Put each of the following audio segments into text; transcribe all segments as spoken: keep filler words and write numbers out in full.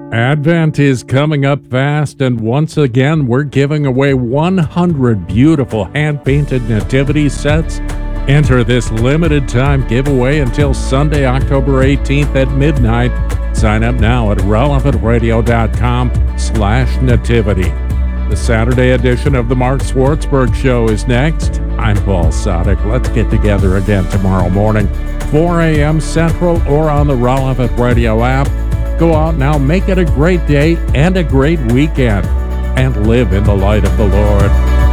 Advent is coming up fast, and once again, we're giving away one hundred beautiful hand-painted nativity sets. Enter this limited time giveaway until Sunday, October eighteenth at midnight. Sign up now at relevant radio dot com slash nativity. The Saturday edition of the Mark Swartzberg Show is next. I'm Paul Sadek. Let's get together again tomorrow morning, four a.m. Central, or on the Relevant Radio app. Go out now, make it a great day and a great weekend, and live in the light of the Lord.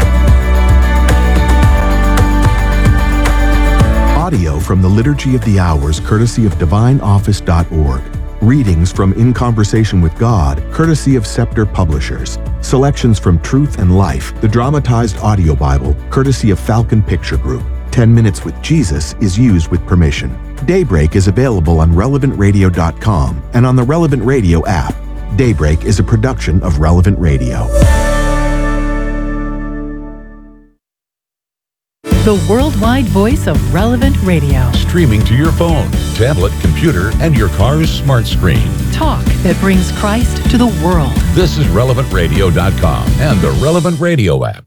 Audio from the Liturgy of the Hours, courtesy of divine office dot org. Readings from In Conversation with God, courtesy of Scepter Publishers. Selections from Truth and Life, the dramatized audio Bible, courtesy of Falcon Picture Group. ten minutes with Jesus is used with permission. Daybreak is available on relevant radio dot com and on the Relevant Radio app. Daybreak is a production of Relevant Radio. The worldwide voice of Relevant Radio. Streaming to your phone, tablet, computer, and your car's smart screen. Talk that brings Christ to the world. This is relevant radio dot com and the Relevant Radio app.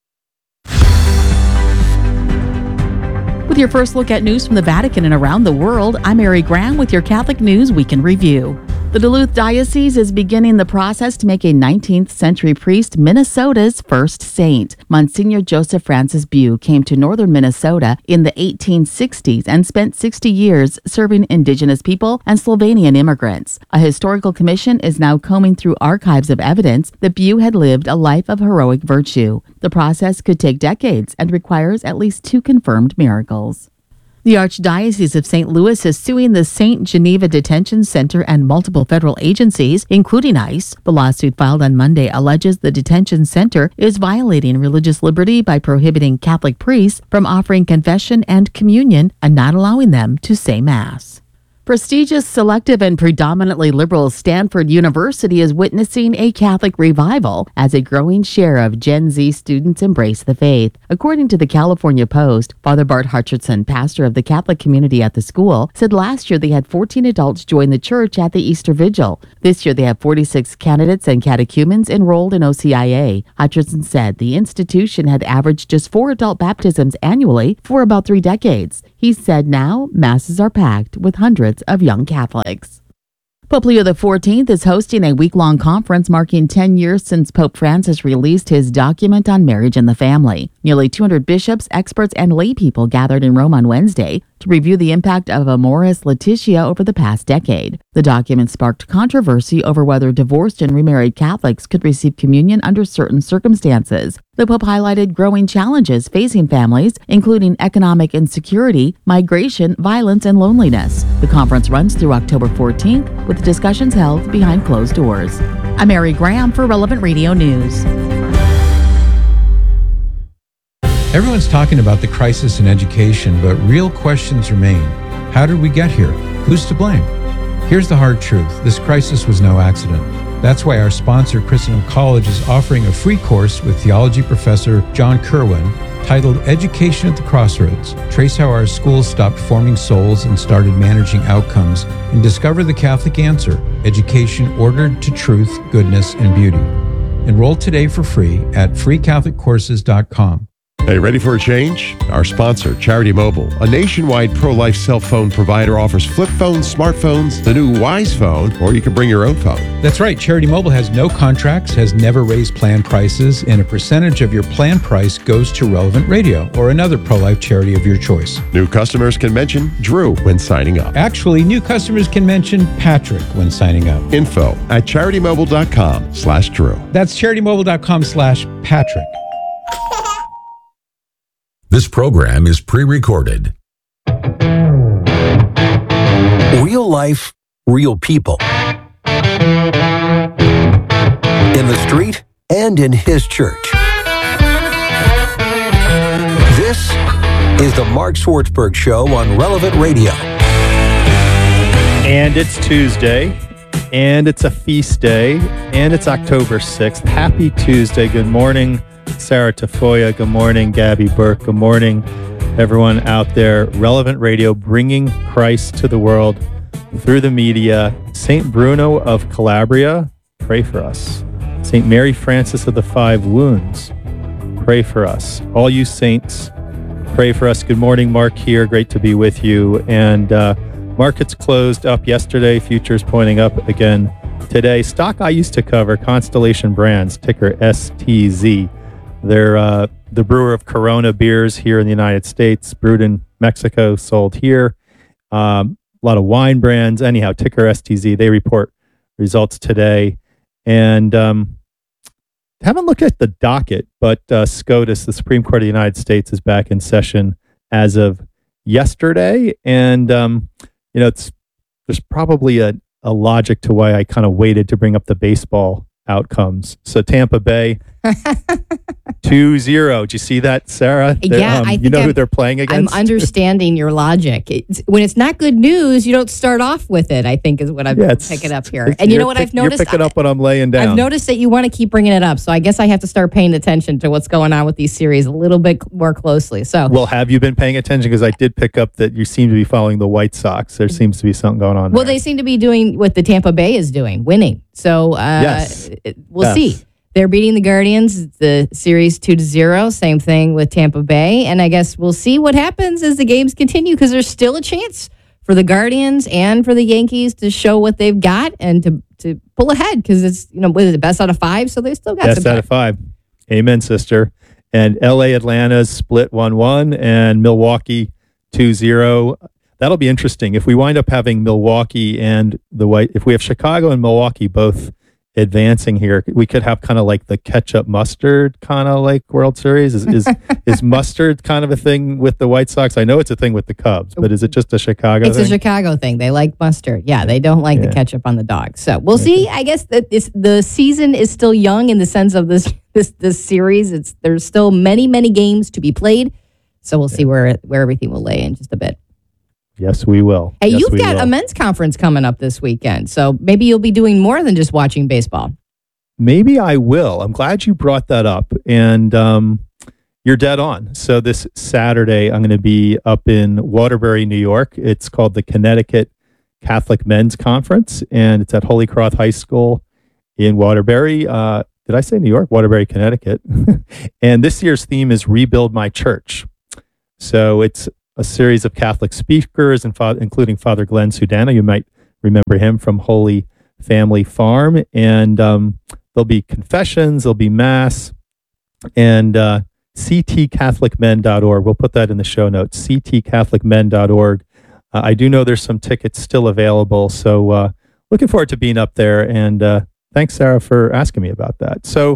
With your first look at news from the Vatican and around the world, I'm Mary Graham with your Catholic News Week in Review. The Duluth Diocese is beginning the process to make a nineteenth century priest Minnesota's first saint. Monsignor Joseph Francis Bew came to northern Minnesota in the eighteen sixties and spent sixty years serving indigenous people and Slovenian immigrants. A historical commission is now combing through archives of evidence that Bew had lived a life of heroic virtue. The process could take decades and requires at least two confirmed miracles. The Archdiocese of Saint Louis is suing the Saint Geneva Detention Center and multiple federal agencies, including ICE. The lawsuit filed on Monday alleges the detention center is violating religious liberty by prohibiting Catholic priests from offering confession and communion and not allowing them to say Mass. Prestigious, selective, and predominantly liberal Stanford University is witnessing a Catholic revival as a growing share of Gen Z students embrace the faith. According to the California Post, Father Bart Hutcherson, pastor of the Catholic community at the school, said last year they had fourteen adults join the church at the Easter Vigil. This year they have forty-six candidates and catechumens enrolled in O C I A. Hutcherson said the institution had averaged just four adult baptisms annually for about three decades. He said now masses are packed with hundreds of young Catholics. Pope Leo the fourteenth is hosting a week-long conference marking ten years since Pope Francis released his document on marriage and the family. Nearly two hundred bishops, experts, and lay people gathered in Rome on Wednesday to review the impact of Amoris Laetitia over the past decade. The document sparked controversy over whether divorced and remarried Catholics could receive communion under certain circumstances. The Pope highlighted growing challenges facing families, including economic insecurity, migration, violence, and loneliness. The conference runs through October fourteenth, with discussions held behind closed doors. I'm Mary Graham for Relevant Radio News. Everyone's talking about the crisis in education, but real questions remain. How did we get here? Who's to blame? Here's the hard truth. This crisis was no accident. That's why our sponsor, Christendom College, is offering a free course with theology professor John Kerwin titled Education at the Crossroads. Trace how our schools stopped forming souls and started managing outcomes, and discover the Catholic answer, education ordered to truth, goodness, and beauty. Enroll today for free at free catholic courses dot com. Hey, ready for a change? Our sponsor, Charity Mobile, a nationwide pro-life cell phone provider, offers flip phones, smartphones, the new Wise Phone, or you can bring your own phone. That's right. Charity Mobile has no contracts, has never raised plan prices, and a percentage of your plan price goes to Relevant Radio or another pro-life charity of your choice. New customers can mention Drew when signing up. Actually, new customers can mention Patrick when signing up. Info at charity mobile dot com slash Drew. That's charity mobile dot com slash Patrick. This program is pre-recorded. Real life, real people. In the street and in his church. This is the Mark Swartzberg Show on Relevant Radio. And it's Tuesday, and it's a feast day, and it's October sixth. Happy Tuesday. Good morning, Sarah Tafoya. Good morning, Gabby Burke. Good morning, everyone out there. Relevant Radio, bringing Christ to the world. through the media. Saint Bruno of Calabria, pray for us. Saint Mary Frances of the Five Wounds, pray for us. All you saints, pray for us. Good morning, Mark here. Great to be with you. And uh, markets closed up yesterday. Futures pointing up again today. Stock I used to cover, Constellation Brands, ticker S T Z. They're uh, the brewer of Corona beers here in the United States, brewed in Mexico, sold here. Um, a lot of wine brands. Anyhow, ticker S T Z. They report results today. And um, haven't looked at the docket, but uh, SCOTUS, the Supreme Court of the United States, is back in session as of yesterday. And, um, you know, it's there's probably a, a logic to why I kind of waited to bring up the baseball outcomes. So Tampa Bay, two zero. Did you see that, Sarah? They're, Yeah, um, I think you know I'm, who they're playing against? I'm understanding your logic. It's, when it's not good news, you don't start off with it, I think is what I'm Yeah, picking up here. And you know what pick, I've noticed? You're picking up what I'm laying down. I've noticed that you want to keep bringing it up. So I guess I have to start paying attention to what's going on with these series a little bit more closely. So, Well, have you been paying attention? Because I did pick up that you seem to be following the White Sox. There seems to be something going on well, there. they seem to be doing what the Tampa Bay is doing, winning. So uh, Yes. it- we'll Yes. see. They're beating the Guardians, the series two to zero. Same thing with Tampa Bay. And I guess we'll see what happens as the games continue because there's still a chance for the Guardians and for the Yankees to show what they've got and to, to pull ahead because it's, you know, what is it, best out of five? So they still got Best some out time. of five. Amen, sister. And L A Atlanta's split one one and Milwaukee two zero. That'll be interesting. If we wind up having Milwaukee and the White, if we have Chicago and Milwaukee both advancing here, we could have kind of like the ketchup mustard kind of like World Series. Is is, is mustard kind of a thing with the White Sox? I know it's a thing with the Cubs, but is it just a Chicago It's thing? a Chicago thing. They like mustard. Yeah, they don't like Yeah. the ketchup on the dog. So we'll see. I guess that this, the season is still young in the sense of this this this series. It's there's still many many games to be played. So we'll see where where everything will lay in just a bit. Yes, we will. Hey, Yes, you've we got will. a men's conference coming up this weekend, so maybe you'll be doing more than just watching baseball. Maybe I will. I'm glad you brought that up. And um, you're dead on. So this Saturday, I'm going to be up in Waterbury, New York. It's called the Connecticut Catholic Men's Conference, and it's at Holy Cross High School in Waterbury. Uh, did I say New York? Waterbury, Connecticut. And this year's theme is Rebuild My Church. So it's a series of Catholic speakers, and fa- including Father Glenn Sudano. You might remember him from Holy Family Farm. And um, there'll be confessions, there'll be mass, and uh, c t catholic men dot org. We'll put that in the show notes, c t catholic men dot org. Uh, I do know there's some tickets still available, so uh, looking forward to being up there. And uh, thanks, Sarah, for asking me about that. So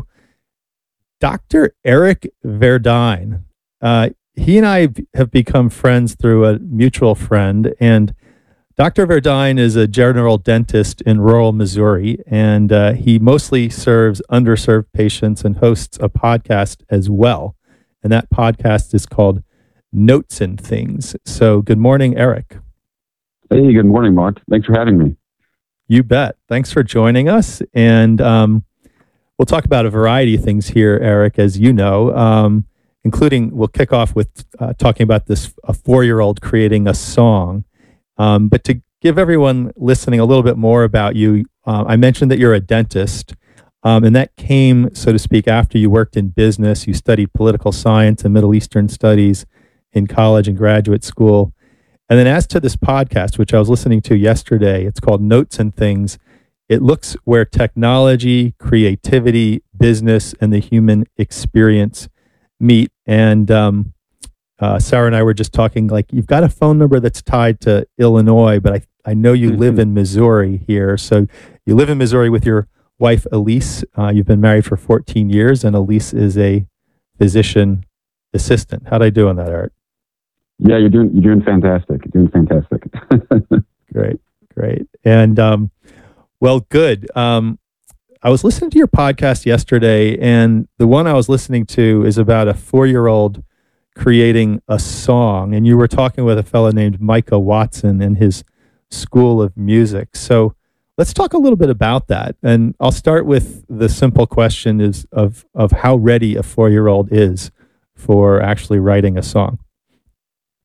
Doctor Eric Verdine, uh, he and I have become friends through a mutual friend, and Doctor Verdine is a general dentist in rural Missouri, and uh, he mostly serves underserved patients and hosts a podcast as well. And that podcast is called Notes and Things. So good morning, Eric. Hey, good morning, Mark. Thanks for having me. You bet. Thanks for joining us. And um, we'll talk about a variety of things here, Eric, as you know, um, including we'll kick off with uh, talking about this a four-year-old creating a song. Um, but to give everyone listening a little bit more about you, uh, I mentioned that you're a dentist, um, and that came, so to speak, after you worked in business. You studied political science and Middle Eastern studies in college and graduate school. And then as to this podcast, which I was listening to yesterday, it's called Notes and Things. It looks where technology, creativity, business, and the human experience meet. And um, Uh, Sarah and I were just talking, like, you've got a phone number that's tied to Illinois, but I, I know you Mm-hmm. live in Missouri here. So you live in Missouri with your wife, Elise. Uh, you've been married for fourteen years, and Elise is a physician assistant. How'd I do on that, Eric? Yeah, you're doing you're doing fantastic. You're doing fantastic. Great, great. And, um, well, good. Um, I was listening to your podcast yesterday, and the one I was listening to is about a four-year-old creating a song, and you were talking with a fellow named Micah Watson and his School of Music. So let's talk a little bit about that. And I'll start with the simple question is of of how ready a four-year-old is for actually writing a song.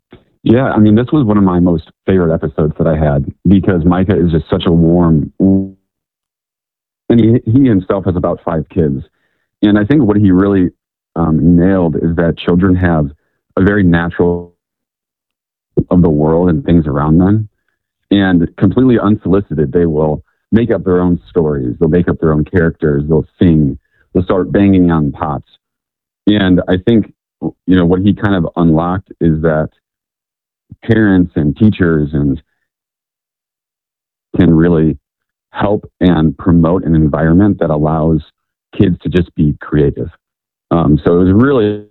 Yeah, I mean, this was one of my most favorite episodes that I had because Micah is just such a warm, and he, he himself has about five kids. And I think what he really um, nailed is that children have a very natural of the world and things around them. And completely unsolicited, they will make up their own stories. They'll make up their own characters. They'll sing. They'll start banging on pots. And I think, you know, what he kind of unlocked is that parents and teachers and can really help and promote an environment that allows kids to just be creative. Um, so it was really,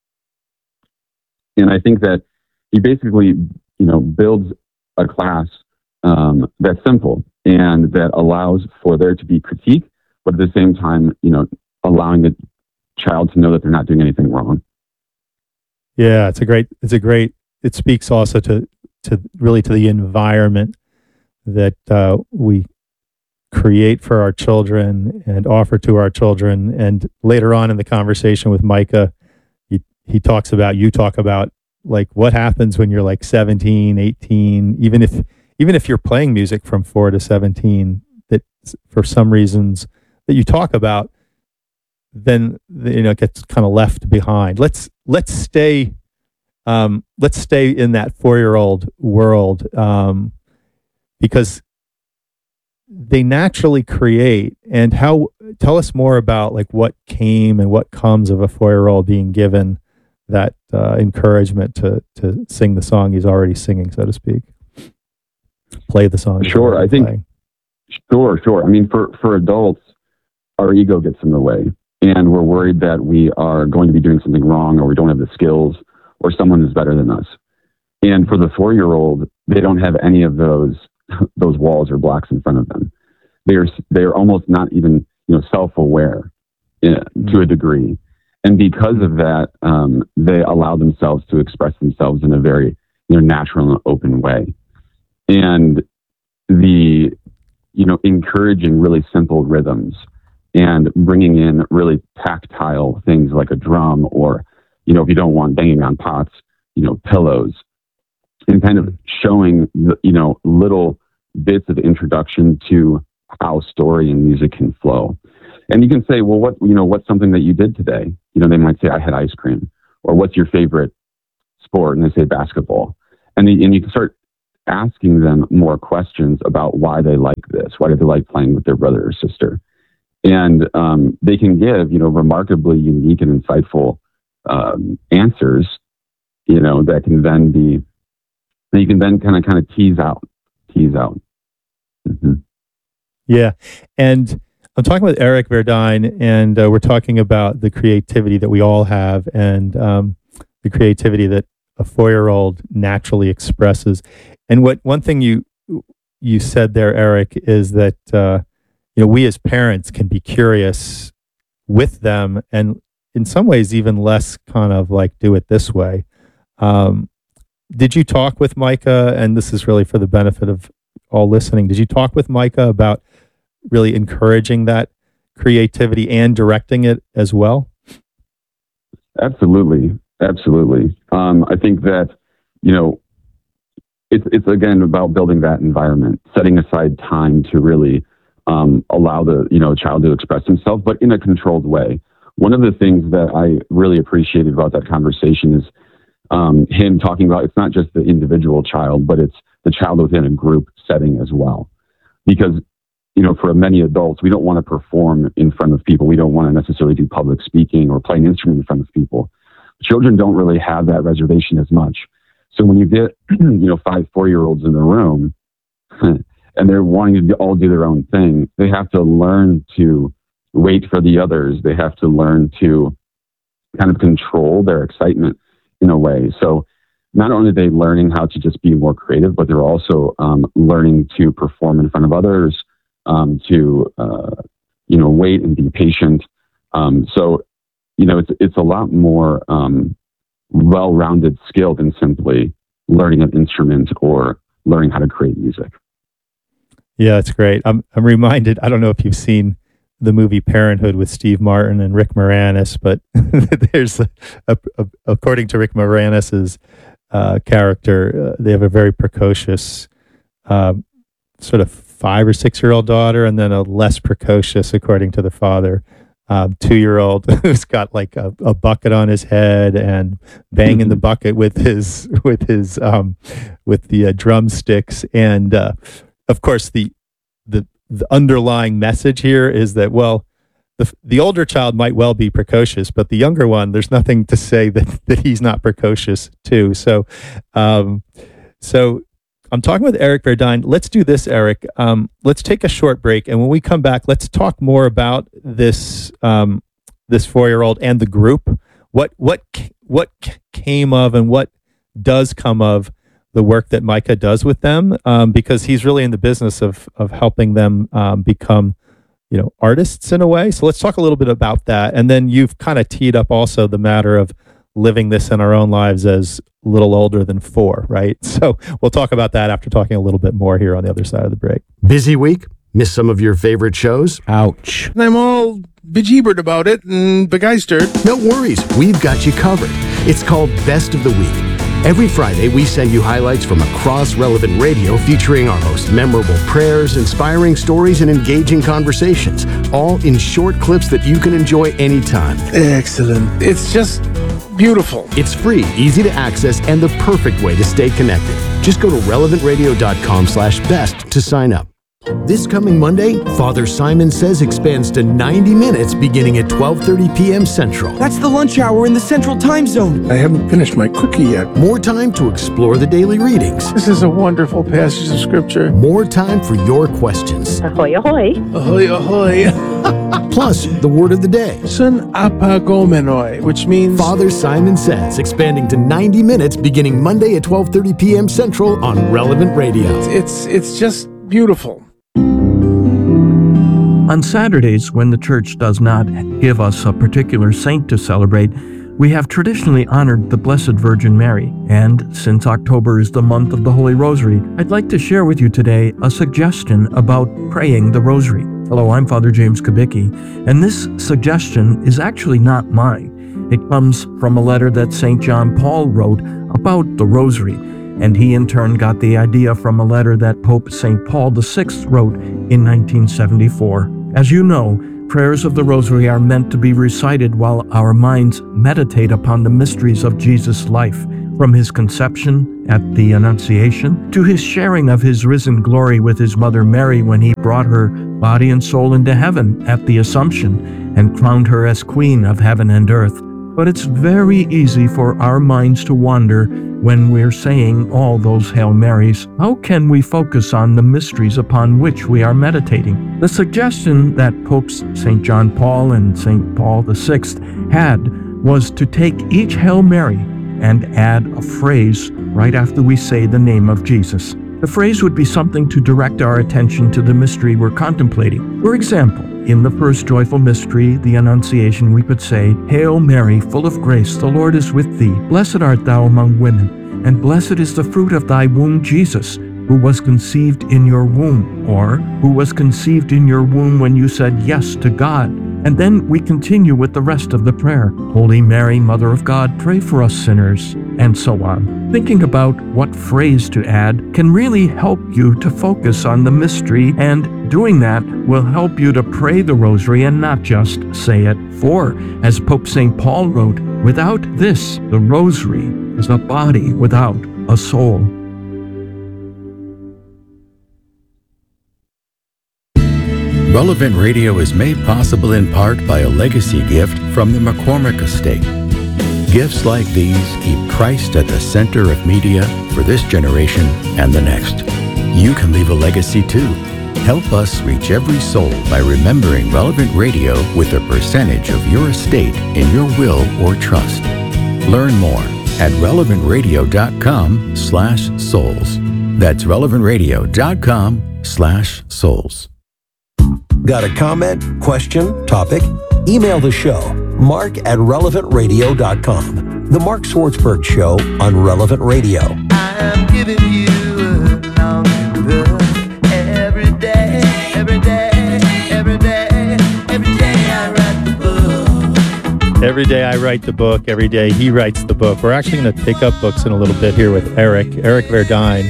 and I think that he basically, you know, builds a class um, that's simple and that allows for there to be critique, but at the same time, you know, allowing the child to know that they're not doing anything wrong. Yeah, it's a great, it's a great, it speaks also to, to really to the environment that uh, we create for our children and offer to our children. And later on in the conversation with Micah, he, he talks about, you talk about like what happens when you're like seventeen, eighteen, even if, even if you're playing music from four to seventeen, that for some reasons that you talk about, then, you know, it gets kind of left behind. Let's, let's stay, um, let's stay in that four-year-old world, um, because they naturally create. And how, tell us more about like what came and what comes of a four-year-old being given that uh, encouragement to to sing the song he's already singing, so to speak. Play the song. Sure, I think. Playing. Sure, sure. I mean, for for adults, our ego gets in the way, and we're worried that we are going to be doing something wrong, or we don't have the skills, or someone is better than us. And for the four-year-old, they don't have any of those those walls or blocks in front of them. They're they're almost not even, you know, self-aware in, mm-hmm. to a degree. And because of that, um, they allow themselves to express themselves in a very, you know, natural and open way. And the, you know, encouraging really simple rhythms and bringing in really tactile things like a drum or, you know, if you don't want banging on pots, you know, pillows, and kind of showing, the, you know, little bits of introduction to how story and music can flow. And you can say, well, what, you know, what's something that you did today? You know, they might say, I had ice cream. Or what's your favorite sport? And they say basketball. And, the, and you can start asking them more questions about why they like this. Why do they like playing with their brother or sister? And um, they can give, you know, remarkably unique and insightful um, answers, you know, that can then be, that you can then kind of kind of tease out, tease out. Mm-hmm. Yeah. And I'm talking with Eric Verdine, and uh, we're talking about the creativity that we all have and um, the creativity that a four-year-old naturally expresses. And what one thing you you said there, Eric, is that uh, you know, we as parents can be curious with them, and in some ways even less kind of like do it this way. Um, did you talk with Micah? And this is really for the benefit of all listening. Did you talk with Micah about really encouraging that creativity and directing it as well? Absolutely. Absolutely. Um, I think that, you know, it's, it's again about building that environment, setting aside time to really um, allow the, you know, child to express himself, but in a controlled way. One of the things that I really appreciated about that conversation is um, him talking about, it's not just the individual child, but it's the child within a group setting as well. Because, you know, for many adults, we don't want to perform in front of people. We don't want to necessarily do public speaking or play an instrument in front of people. Children don't really have that reservation as much. So when you get, you know, five four-year-olds in a room and they're wanting to all do their own thing, they have to learn to wait for the others. They have to learn to kind of control their excitement in a way. So not only are they learning how to just be more creative, but they're also um, learning to perform in front of others, um, to, uh, you know, wait and be patient. Um, so, you know, it's, it's a lot more um, well-rounded skill than simply learning an instrument or learning how to create music. Yeah, it's great. I'm, I'm reminded, I don't know if you've seen the movie Parenthood with Steve Martin and Rick Moranis, but there's, a, a, a, according to Rick Moranis's uh, character. Uh, they have a very precocious, uh, sort of five or six year old daughter, and then a less precocious, according to the father, um, two year old who's got like a, a bucket on his head and banging the bucket with his with his um, with the uh, drumsticks. And uh, of course, the the the underlying message here is that, well, the the older child might well be precocious, but the younger one, there's nothing to say that that he's not precocious too. So, um, so. I'm talking with Eric Verdine. Let's do this, Eric. Um, let's take a short break, and when we come back, let's talk more about this um, this four-year-old and the group. What what what came of and what does come of the work that Micah does with them, um, because he's really in the business of of helping them um, become, you know, artists in a way. So let's talk a little bit about that, and then you've kind of teed up also the matter of living this in our own lives as a little older than four, right? So we'll talk about that after talking a little bit more here on the other side of the break. Busy week? Miss some of your favorite shows? Ouch. I'm all bejeebered about it and begeistered. No worries. We've got you covered. It's called Best of the Week. Every Friday, we send you highlights from across Relevant Radio featuring our most memorable prayers, inspiring stories, and engaging conversations, all in short clips that you can enjoy anytime. Excellent. It's just beautiful. It's free, easy to access, and the perfect way to stay connected. Just go to relevant radio dot com slash best to sign up. This coming Monday, Father Simon Says expands to ninety minutes beginning at twelve thirty p.m. Central. That's the lunch hour in the Central Time Zone. I haven't finished my cookie yet. More time to explore the daily readings. This is a wonderful passage of Scripture. More time for your questions. Ahoy, ahoy. Ahoy, ahoy. Plus, the word of the day. Sun apagomenoi, which means Father Simon Says, expanding to ninety minutes beginning Monday at twelve thirty p.m. Central on Relevant Radio. It's, it's just beautiful. On Saturdays, when the church does not give us a particular saint to celebrate, we have traditionally honored the Blessed Virgin Mary. And since October is the month of the Holy Rosary, I'd like to share with you today a suggestion about praying the Rosary. Hello, I'm Father James Kubicki, and this suggestion is actually not mine. It comes from a letter that Saint John Paul wrote about the Rosary, and he in turn got the idea from a letter that Pope Saint Paul the Sixth wrote in nineteen seventy-four. As you know, prayers of the Rosary are meant to be recited while our minds meditate upon the mysteries of Jesus' life, from his conception at the Annunciation to his sharing of his risen glory with his mother Mary when he brought her body and soul into heaven at the Assumption and crowned her as Queen of heaven and earth. But it's very easy for our minds to wander when we're saying all those Hail Marys. How can we focus on the mysteries upon which we are meditating? The suggestion that Popes Saint John Paul and Saint Paul the Sixth had was to take each Hail Mary and add a phrase right after we say the name of Jesus. The phrase would be something to direct our attention to the mystery we're contemplating. For example, in the first joyful mystery, the Annunciation, we could say, Hail Mary, full of grace, the Lord is with thee. Blessed art thou among women, and blessed is the fruit of thy womb, Jesus, who was conceived in your womb, or who was conceived in your womb when you said yes to God. And then we continue with the rest of the prayer. Holy Mary, Mother of God, pray for us sinners, and so on. Thinking about what phrase to add can really help you to focus on the mystery, and doing that will help you to pray the Rosary and not just say it. For, as Pope Saint Paul wrote, without this, the Rosary is a body without a soul. Relevant Radio is made possible in part by a legacy gift from the McCormick Estate. Gifts like these keep Christ at the center of media for this generation and the next. You can leave a legacy too. Help us reach every soul by remembering Relevant Radio with a percentage of your estate in your will or trust. Learn more at relevant radio dot com slash souls. That's relevant radio dot com slash souls. Got a comment, question, topic? Email the show, mark at relevant radio dot com. The Mark Swartzberg Show on Relevant Radio. I'm giving you a long look every day, every day, every day, every day I write the book. every day I write the book. Every day he writes the book. We're actually going to take up books in a little bit here with Eric, Eric Verdine.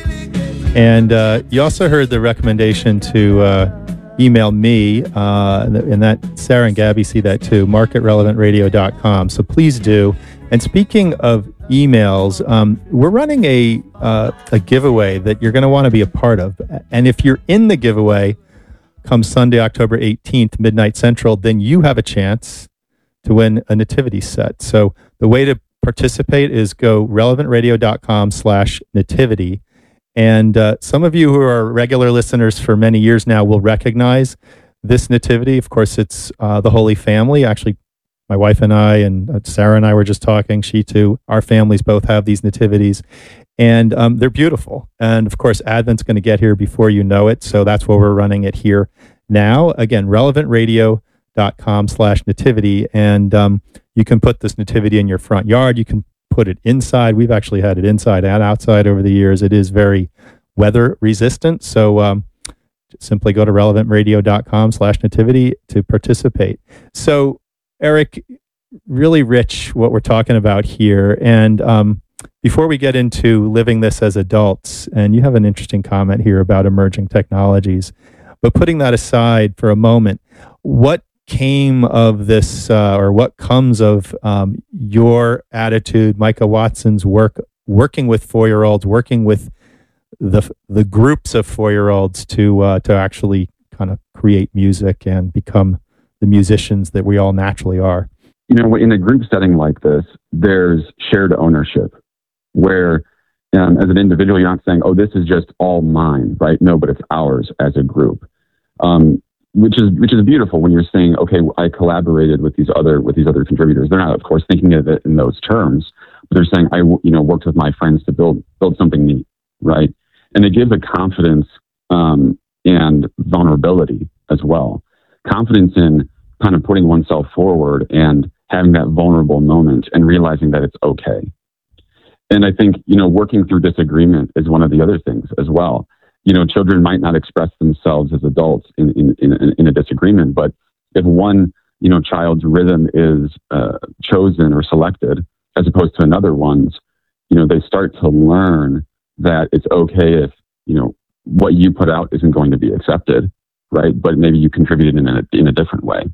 And uh, you also heard the recommendation to uh, email me, uh, and that Sarah and Gabby see that too, mark at relevant radio dot com. So please do. And speaking of emails, um, we're running a uh, a giveaway that you're going to want to be a part of. And if you're in the giveaway come Sunday, October eighteenth, midnight central, then you have a chance to win a nativity set. So the way to participate is go relevant radio dot com slash nativity. And uh, some of you who are regular listeners for many years now will recognize this nativity. Of course, it's uh, the Holy Family. Actually, my wife and I, and uh, Sarah and I were just talking. She too, our families both have these nativities. And um, they're beautiful. And of course, Advent's going to get here before you know it. So that's why we're running it here now. Again, relevant radio dot com slash nativity. And um, you can put this nativity in your front yard. You can put it inside. We've actually had it inside and outside over the years. It is very weather resistant. So um, simply go to relevant radio dot com slash nativity to participate. So Eric, really rich what we're talking about here. And um, before we get into living this as adults, and you have an interesting comment here about emerging technologies, but putting that aside for a moment, what came of this, uh, or what comes of um, your attitude, Micah Watson's work, working with four-year-olds, working with the the groups of four-year-olds to uh, to actually kind of create music and become the musicians that we all naturally are? You know, in a group setting like this, there's shared ownership, where um, as an individual, you're not saying, "Oh, this is just all mine," right? No, but it's ours as a group. Um, Which is which is beautiful when you're saying, okay, I collaborated with these other with these other contributors. They're not, of course, thinking of it in those terms, but they're saying, I you know worked with my friends to build build something neat, right? And it gives a confidence um, and vulnerability as well. Confidence in kind of putting oneself forward and having that vulnerable moment and realizing that it's okay. And I think you know working through disagreement is one of the other things as well. You know, children might not express themselves as adults in, in, in, in a disagreement, but if one, you know, child's rhythm is uh, chosen or selected as opposed to another one's, you know, they start to learn that it's okay if, you know, what you put out isn't going to be accepted, right? But maybe you contributed in a, in a different way.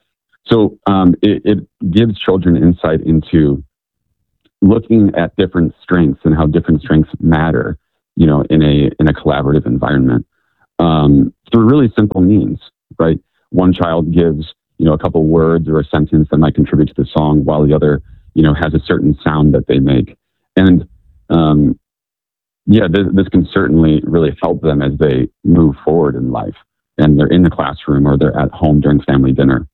So um, it, it gives children insight into looking at different strengths and how different strengths matter, you know, in a in a collaborative environment, um, through really simple means, right? One child gives, you know, a couple words or a sentence that might contribute to the song, while the other, you know, has a certain sound that they make. And um, yeah, this, this can certainly really help them as they move forward in life, and they're in the classroom or they're at home during family dinner.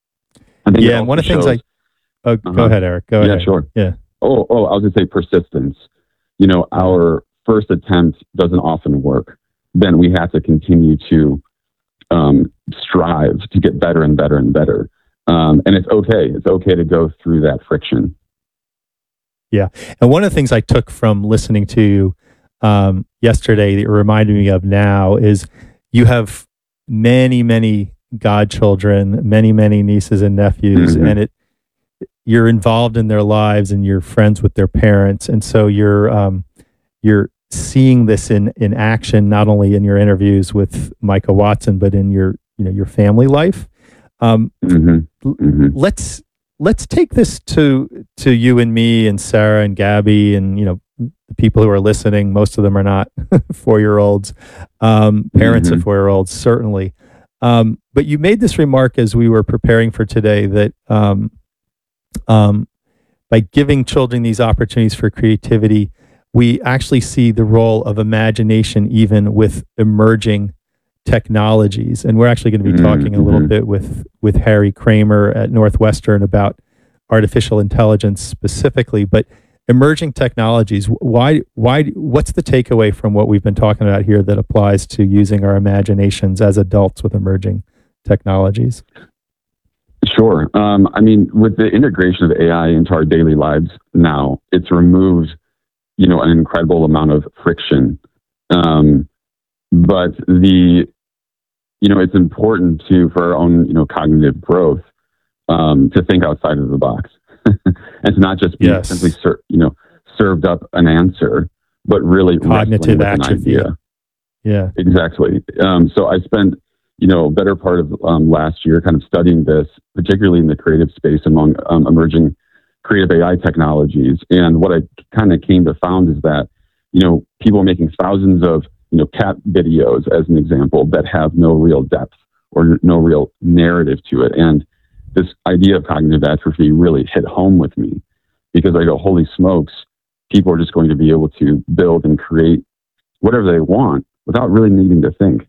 I think yeah, and one of the things I oh, uh-huh. go ahead, Eric. Go yeah, ahead. Sure. Yeah. Oh, oh, I was going to say persistence. You know, our first attempt doesn't often work. Then we have to continue to um, strive to get better and better and better. Um, and it's okay. It's okay to go through that friction. Yeah. And one of the things I took from listening to you um, yesterday that reminded me of now is you have many, many godchildren, many, many nieces and nephews, mm-hmm. and it you're involved in their lives and you're friends with their parents. And so you're um, you're seeing this in, in action, not only in your interviews with Micah Watson, but in your, you know, your family life. Um, mm-hmm. Mm-hmm. Let's, let's take this to, to you and me and Sarah and Gabby and, you know, the people who are listening. Most of them are not four-year-olds, um, parents mm-hmm. of four-year-olds, certainly. Um, but you made this remark as we were preparing for today that, um, um, by giving children these opportunities for creativity, we actually see the role of imagination even with emerging technologies. And we're actually going to be mm-hmm. talking a little bit with, with Harry Kramer at Northwestern about artificial intelligence specifically, but emerging technologies. Why, why, what's the takeaway from what we've been talking about here that applies to using our imaginations as adults with emerging technologies? Sure. Um, I mean, with the integration of A I into our daily lives now, it's removed, you know, an incredible amount of friction. Um, but the, you know, it's important to, for our own, you know, cognitive growth, um, to think outside of the box. and to not just be Yes. simply ser- you know served up an answer, but really Cognitive wrestling with an atrophy. idea. Yeah. Exactly. Um, so I spent, you know, a better part of um, last year kind of studying this, particularly in the creative space among um, emerging creative A I technologies. And what I kind of came to found is that, you know, people are making thousands of, you know, cat videos, as an example, that have no real depth or no real narrative to it. And this idea of cognitive atrophy really hit home with me, because I go, holy smokes, people are just going to be able to build and create whatever they want without really needing to think.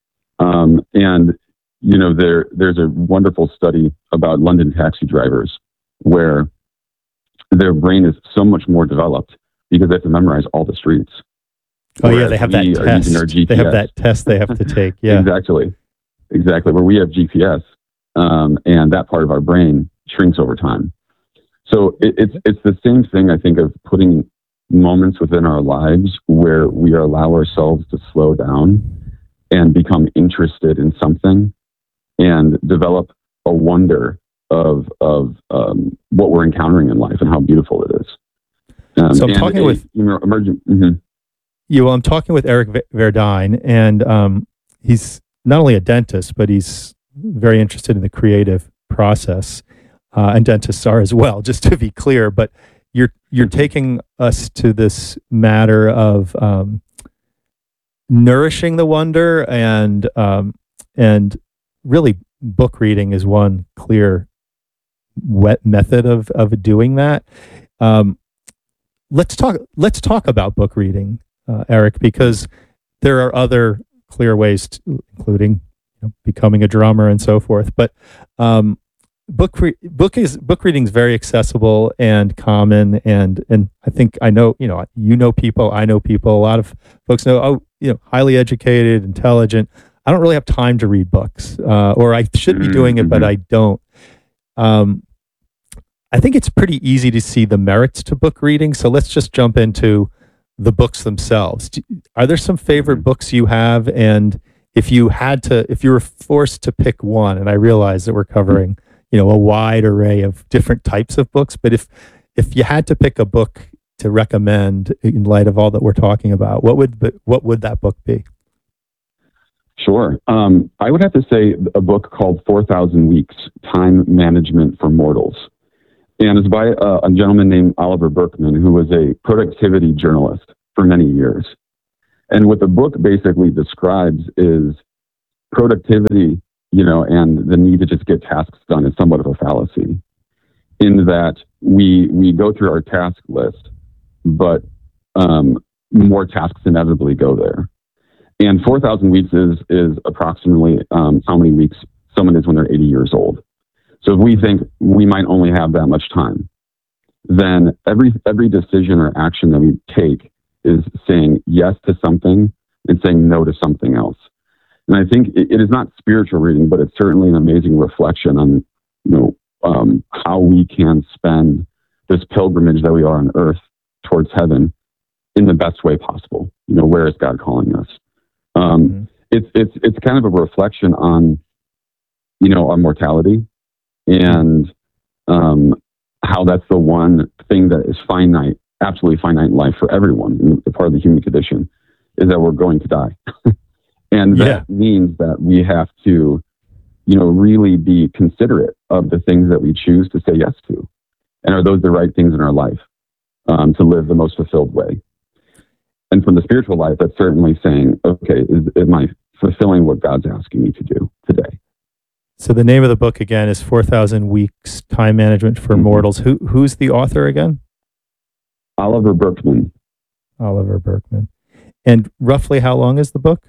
Um, and, you know, there there's a wonderful study about London taxi drivers where their brain is so much more developed because they have to memorize all the streets. Oh, yeah, Whereas they have that we are using our test. G P S. They have that test they have to take. Yeah. Exactly. Exactly. Where we have G P S, um, and that part of our brain shrinks over time. So it, it's it's the same thing, I think, of putting moments within our lives where we allow ourselves to slow down and become interested in something and develop a wonder of of um, what we're encountering in life and how beautiful it is. Um, So I'm and talking a- with- you know, emerging. mhm. Yeah, well, I'm talking with Eric V- Verdine, and um, he's not only a dentist, but he's very interested in the creative process, uh, and dentists are as well. Just to be clear, but you're you're taking us to this matter of um, nourishing the wonder, and um, and really book reading is one clear wet method of of doing that. Um, let's talk. Let's talk about book reading, uh, Eric, because there are other clear ways, to, including you know, becoming a drummer and so forth. But um, book re- book is book reading is very accessible and common, and and I think I know you know you know people, I know people. A lot of folks know, oh, you know, highly educated, intelligent. I don't really have time to read books, uh, or I should be doing it, but I don't. Um, I think it's pretty easy to see the merits to book reading. So let's just jump into the books themselves. Do- Are there some favorite books you have? And if you had to, if you were forced to pick one, and I realize that we're covering, you know, a wide array of different types of books, but if if you had to pick a book to recommend in light of all that we're talking about, what would be- what would that book be? Sure. Um, I would have to say a book called four thousand Weeks, Time Management for Mortals. And it's by uh, a gentleman named Oliver Berkman, who was a productivity journalist for many years. And what the book basically describes is productivity, you know, and the need to just get tasks done is somewhat of a fallacy, in that we we go through our task list, but um, more tasks inevitably go there. And four thousand weeks is is approximately um, how many weeks someone is when they're eighty years old. So if we think we might only have that much time, then every every decision or action that we take is saying yes to something and saying no to something else. And I think it, it is not spiritual reading, but it's certainly an amazing reflection on, you know, um, how we can spend this pilgrimage that we are on earth towards heaven in the best way possible. You know, where is God calling us? Um, mm-hmm. It's it's it's kind of a reflection on, you know, our mortality, and um, how that's the one thing that is finite, absolutely finite in life for everyone. And the part of the human condition is that we're going to die, and that Yeah. means that we have to, you know, really be considerate of the things that we choose to say yes to, and are those the right things in our life um, to live the most fulfilled way. And from the spiritual life, that's certainly saying, okay, is, am I fulfilling what God's asking me to do today? So the name of the book again is four thousand Weeks, Time Management for Mhm. Mortals. Who Who's the author again? Oliver Berkman. Oliver Berkman. And roughly how long is the book?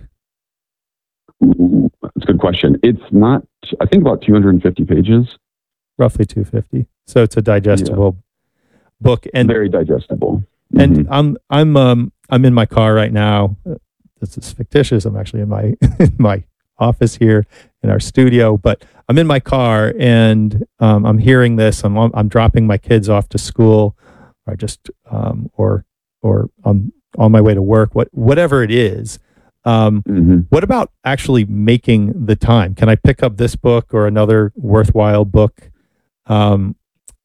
Ooh, that's a good question. It's not, I think, about two hundred fifty pages. Roughly two hundred fifty. So it's a digestible book. And Very digestible. and Mhm. I'm I'm um I'm in my car right now. Uh, This is fictitious. I'm actually in my in my office here in our studio, but I'm in my car and um, I'm hearing this. I'm on- I'm dropping my kids off to school, or just um, or or I'm on my way to work. What whatever it is. Um, Mhm. What about actually making the time? Can I pick up this book or another worthwhile book, um,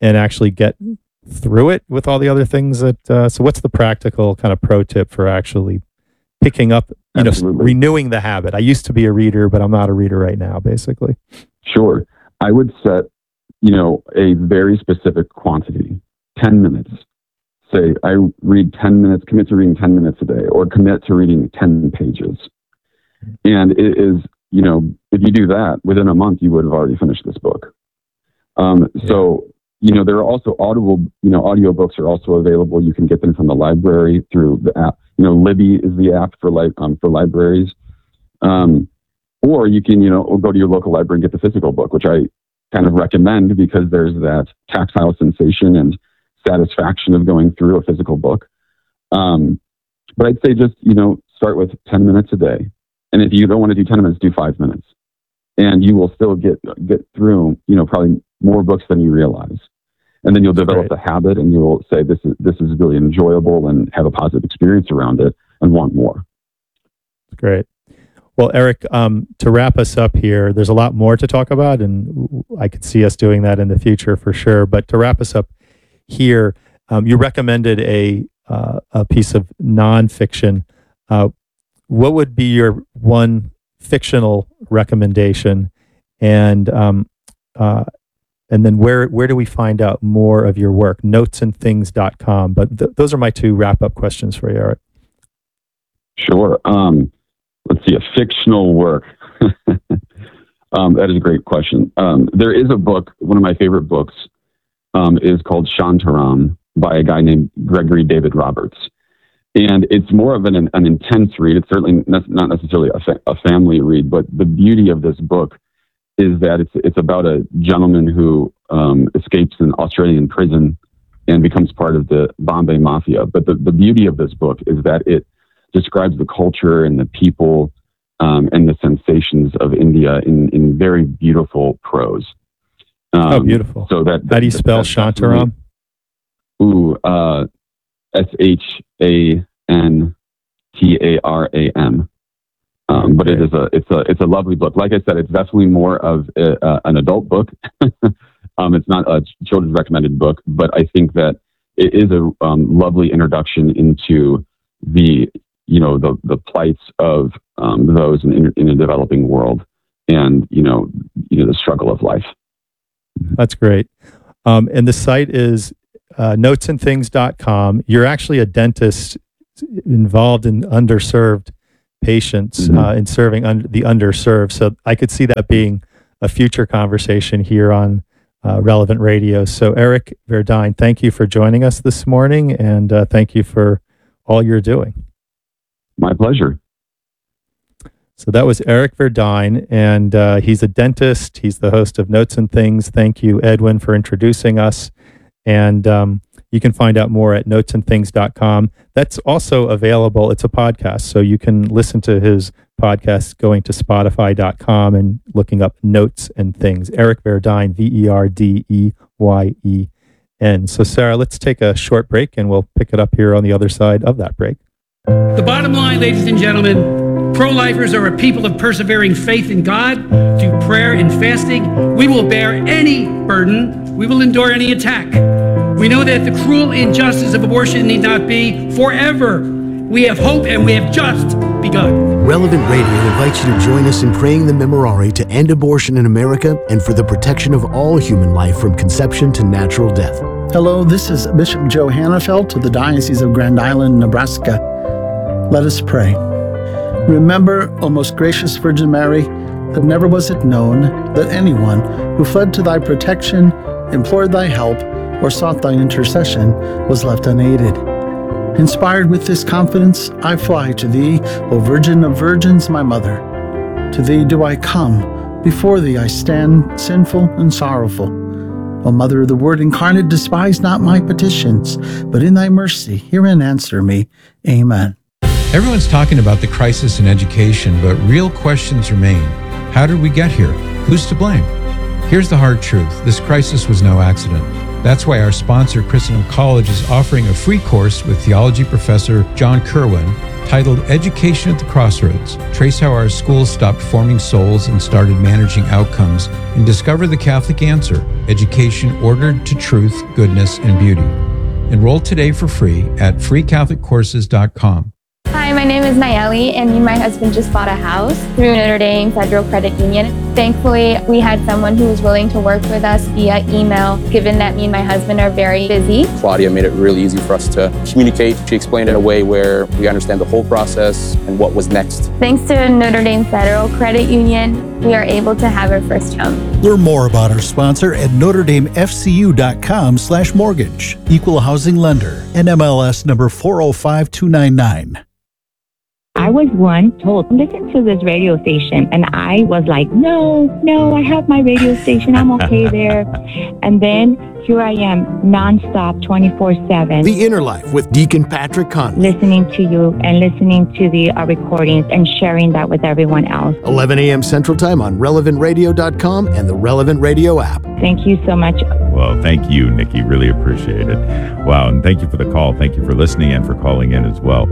and actually get through it with all the other things that, uh, so what's the practical kind of pro tip for actually picking up, you Absolutely. know, renewing the habit? I used to be a reader, but I'm not a reader right now, basically. Sure. I would set, you know, a very specific quantity, ten minutes. Say, I read ten minutes, commit to reading ten minutes a day, or commit to reading ten pages. And it is, you know, if you do that, within a month, you would have already finished this book. Um, yeah. So, you know, there are also audible, you know, audiobooks are also available. You can get them from the library through the app. You know, Libby is the app for li- um, for libraries. Um, or you can, you know, go to your local library and get the physical book, which I kind of recommend because there's that tactile sensation and satisfaction of going through a physical book. Um, but I'd say just, you know, start with ten minutes a day. And if you don't want to do ten minutes, do five minutes. And you will still get get through, you know, probably more books than you realize. And then you'll develop the habit and you'll say, this is this is really enjoyable and have a positive experience around it and want more. Great. Well, Eric, um, to wrap us up here, there's a lot more to talk about, and I could see us doing that in the future for sure. But to wrap us up here, um, you recommended a uh, a piece of nonfiction. Uh, what would be your one fictional recommendation, and um, uh, and then where where do we find out more of your work? notes and things dot com. But th- those are my two wrap up questions for you, Eric. Sure. Um, let's see, a fictional work. um, that is a great question. Um, there is a book, one of my favorite books um, is called Shantaram by a guy named Gregory David Roberts. And it's more of an, an intense read. It's certainly ne- not necessarily a, fa- a family read, but the beauty of this book is that it's it's about a gentleman who um, escapes an Australian prison and becomes part of the Bombay Mafia. But the, the beauty of this book is that it describes the culture and the people um, and the sensations of India in, in very beautiful prose. Um, oh, beautiful. So that, that How do you that, spell that, Shantaram? Ooh, uh, S H A N T A R A M. Um, but it is a it's a it's a lovely book. Like I said, it's definitely more of a, uh, an adult book. um, it's not a children's recommended book, but I think that it is a um, lovely introduction into the you know the the plights of um, those in, in a developing world, and you know you know the struggle of life. That's great. Um, and the site is uh, notes and things dot com. You're actually a dentist involved in underserved patients, mm-hmm. uh, in serving un- the underserved. So I could see that being a future conversation here on uh, Relevant Radio. So Eric Verdine, thank you for joining us this morning, and uh, thank you for all you're doing. My pleasure. So that was Eric Verdine, and uh, he's a dentist. He's the host of Notes and Things. Thank you, Edwin, for introducing us. And um, you can find out more at notes and things dot com. That's also available. It's a podcast, so you can listen to his podcast going to spotify dot com and looking up Notes and Things. Eric Verdine, V E R D E Y E N. So, Sarah, let's take a short break, and we'll pick it up here on the other side of that break. The bottom line, ladies and gentlemen, pro-lifers are a people of persevering faith in God through prayer and fasting. We will bear any burden. We will endure any attack. We know that the cruel injustice of abortion need not be forever. We have hope, and we have just begun. Relevant Radio invites you to join us in praying the Memorare to end abortion in America and for the protection of all human life from conception to natural death. Hello, this is Bishop Joe Hannafelt of the Diocese of Grand Island, Nebraska. Let us pray. Remember, O most gracious Virgin Mary, that never was it known that anyone who fled to thy protection, implored thy help, or sought thy intercession was left unaided. Inspired with this confidence, I fly to thee, O Virgin of Virgins, my Mother. To thee do I come, before thee I stand, sinful and sorrowful. O Mother of the Word incarnate, despise not my petitions, but in thy mercy hear and answer me. Amen. Everyone's talking about the crisis in education, but real questions remain. How did we get here? Who's to blame? Here's the hard truth. This crisis was no accident. That's why our sponsor, Christendom College, is offering a free course with theology professor John Kerwin titled Education at the Crossroads. Trace how our schools stopped forming souls and started managing outcomes, and discover the Catholic answer: education ordered to truth, goodness, and beauty. Enroll today for free at free catholic courses dot com. Hi, my name is Nayeli, and me and my husband just bought a house through Notre Dame Federal Credit Union. Thankfully, we had someone who was willing to work with us via email, given that me and my husband are very busy. Claudia made it really easy for us to communicate. She explained it in a way where we understand the whole process and what was next. Thanks to Notre Dame Federal Credit Union, we are able to have our first home. Learn more about our sponsor at notre dame f c u dot com slash mortgage. Equal housing lender. N M L S number four oh five two nine nine. I was one told, listen to this radio station. And I was like, no, no, I have my radio station. I'm okay there. And then here I am, nonstop, twenty-four seven. The Inner Life with Deacon Patrick Conley. Listening to you and listening to the uh, recordings and sharing that with everyone else. eleven a.m. Central Time on relevant radio dot com and the Relevant Radio app. Thank you so much. Well, thank you, Nikki. Really appreciate it. Wow, and thank you for the call. Thank you for listening and for calling in as well.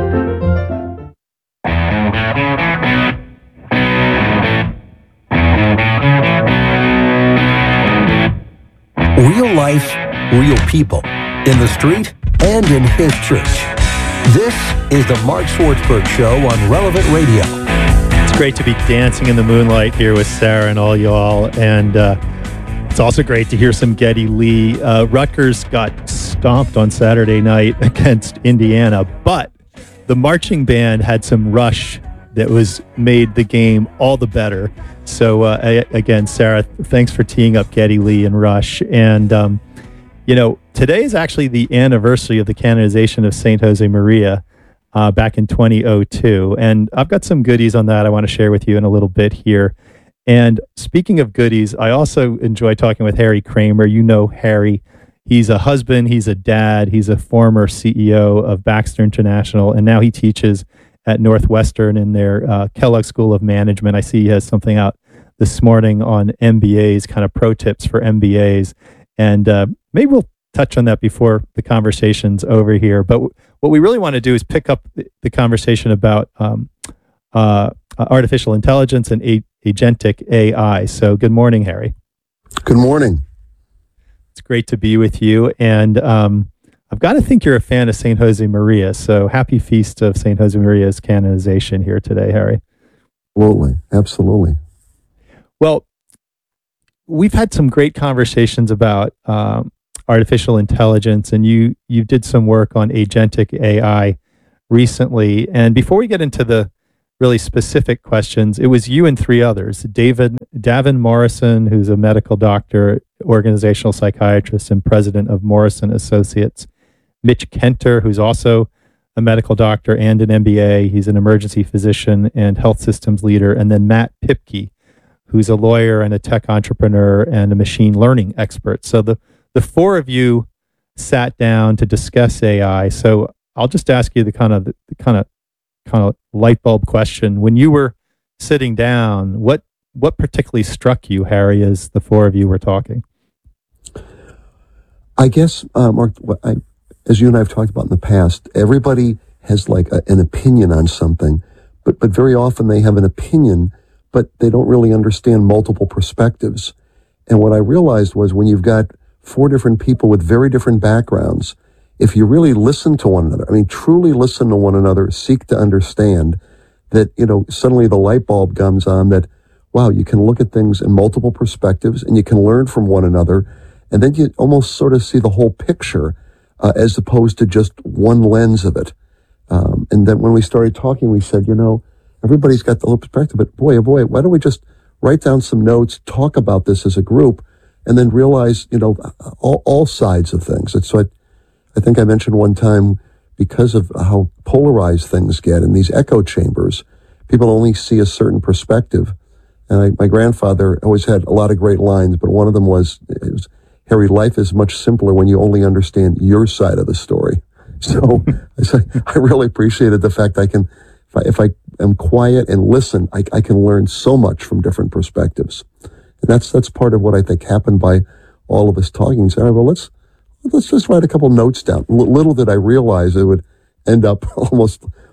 Real life, real people, in the street and in his church. This is the Mark Swartzberg Show on Relevant Radio. It's great to be dancing in the moonlight here with Sarah and all y'all. And uh, it's also great to hear some Geddy Lee. Uh, Rutgers got stomped on Saturday night against Indiana, but the marching band had some rush that was made the game all the better. So uh, again, Sarah, thanks for teeing up Geddy Lee and Rush. And, um, you know, today is actually the anniversary of the canonization of Saint Jose Maria uh, back in twenty oh two. And I've got some goodies on that I want to share with you in a little bit here. And speaking of goodies, I also enjoy talking with Harry Kramer. You know Harry. He's a husband, he's a dad, he's a former C E O of Baxter International, and now he teaches at Northwestern in their uh, Kellogg School of Management. I see he has something out this morning on M B As, kind of pro tips for M B As. And uh, maybe we'll touch on that before the conversation's over here. But w- what we really want to do is pick up the, the conversation about um, uh, artificial intelligence and a- agentic A I. So good morning, Harry. Good morning. It's great to be with you. And um, I've got to think you're a fan of Saint Jose Maria. So happy feast of Saint Jose Maria's canonization here today, Harry. Absolutely. Absolutely. Well, we've had some great conversations about um, artificial intelligence, and you you did some work on agentic A I recently. And before we get into the really specific questions, it was you and three others, David Davin Morrison, who's a medical doctor, organizational psychiatrist, and president of Morrison Associates, Mitch Kenter, who's also a medical doctor and an M B A. He's an emergency physician and health systems leader, and then Matt Pipke, who's a lawyer and a tech entrepreneur and a machine learning expert. So the, the four of you sat down to discuss A I. So I'll just ask you the kind of the kind of kind of light bulb question. When you were sitting down, what what particularly struck you, Harry, as the four of you were talking? I guess, uh, Mark, what I, as you and I have talked about in the past, everybody has like a, an opinion on something, but but very often they have an opinion, but they don't really understand multiple perspectives. And what I realized was when you've got four different people with very different backgrounds, if you really listen to one another, I mean, truly listen to one another, seek to understand, that, you know, suddenly the light bulb comes on that, wow, you can look at things in multiple perspectives and you can learn from one another. And then you almost sort of see the whole picture uh, as opposed to just one lens of it. Um, and then when we started talking, we said, you know, everybody's got the little perspective, but boy, oh boy, why don't we just write down some notes, talk about this as a group, and then realize, you know, all, all sides of things. And so I, I think I mentioned one time, because of how polarized things get in these echo chambers, people only see a certain perspective. And I, my grandfather always had a lot of great lines, but one of them was, it was, Harry, life is much simpler when you only understand your side of the story. So I, I really appreciated the fact I can, if I, if I am quiet and listen, I, I can learn so much from different perspectives. And that's that's part of what I think happened by all of us talking. So, well, let's let's just write a couple notes down. L- little did I realize it would end up almost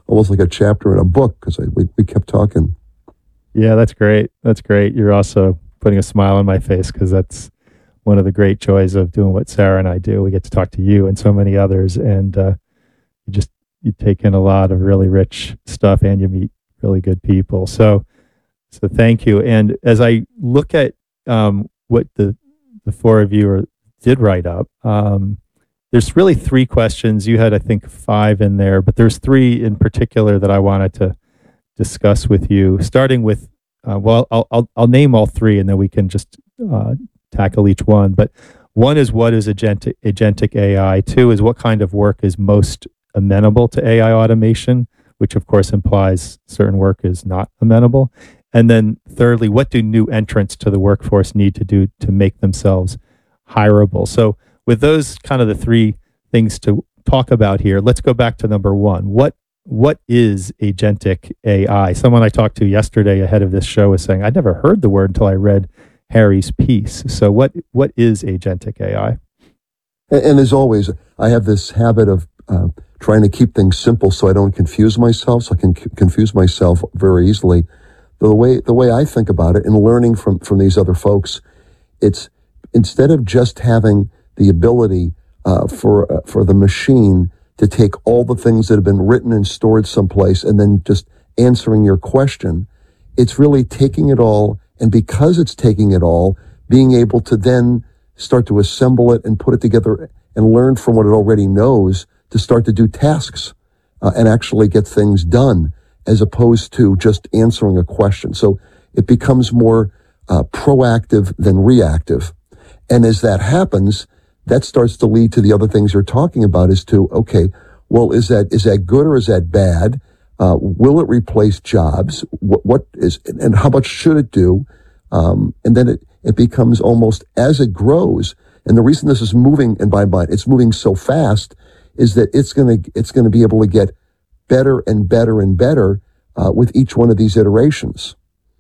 almost like a chapter in a book because we, we kept talking. Yeah, that's great. That's great. You're also putting a smile on my face because that's one of the great joys of doing what Sarah and I do. We get to talk to you and so many others, and uh, you just you take in a lot of really rich stuff, and you meet really good people. So, so thank you. And as I look at um, what the the four of you are, did write up, um, there's really three questions. You had, I think, five in there, but there's three in particular that I wanted to discuss with you. Starting with, uh, well, I'll, I'll I'll name all three, and then we can just uh, tackle each one. But one is, what is agentic, agentic A I? Two is, what kind of work is most amenable to A I automation, which of course implies certain work is not amenable. And then thirdly, what do new entrants to the workforce need to do to make themselves hireable? So with those kind of the three things to talk about here, let's go back to number one. What what is agentic A I? Someone I talked to yesterday ahead of this show was saying, I'd never heard the word until I read Harry's piece. So what what is agentic A I? And, and as always, I have this habit of uh, trying to keep things simple so I don't confuse myself, so I can c- confuse myself very easily. The way the way I think about it, and learning from, from these other folks, it's instead of just having the ability uh, for uh, for the machine to take all the things that have been written and stored someplace and then just answering your question, it's really taking it all, and because it's taking it all, being able to then start to assemble it and put it together and learn from what it already knows to start to do tasks uh, and actually get things done, as opposed to just answering a question. So it becomes more uh, proactive than reactive. And as that happens, that starts to lead to the other things you're talking about, is to, okay, well, is that is that good or is that bad? Uh, will it replace jobs? What, what is, and how much should it do? Um, and then it, it becomes almost, as it grows, and the reason this is moving, and by mind, it's moving so fast, is that it's going to it's going to be able to get better and better and better uh, with each one of these iterations.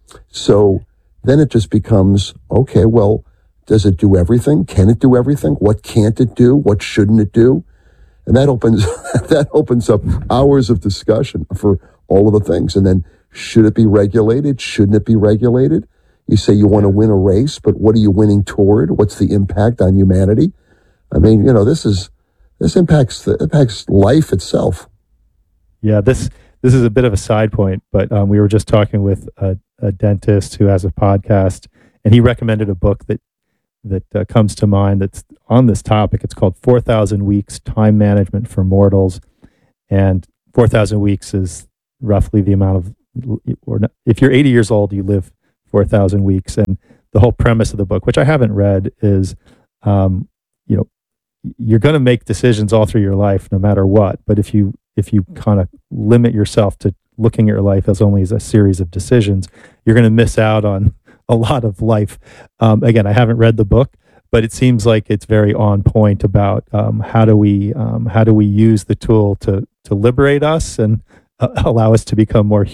So then it just becomes, okay, well, does it do everything? Can it do everything? What can't it do? What shouldn't it do? And that opens that opens up hours of discussion for all of the things. And then, should it be regulated? Shouldn't it be regulated? You say you want to win a race, but what are you winning toward? What's the impact on humanity? I mean, you know, this is this impacts the, impacts life itself. Yeah, this this is a bit of a side point, but um, we were just talking with a, a dentist who has a podcast, and he recommended a book that that uh, comes to mind that's on this topic. It's called four thousand Weeks, Time Management for Mortals. And four thousand weeks is roughly the amount of, or not, if you're eighty years old, you live four thousand weeks. And the whole premise of the book, which I haven't read, is, um, you know, you're going to make decisions all through your life, no matter what. But if you, if you kind of limit yourself to looking at your life as only as a series of decisions, you're going to miss out on a lot of life. Um, again, I haven't read the book, but it seems like it's very on point about um, how do we um, how do we use the tool to to liberate us and uh, allow us to become more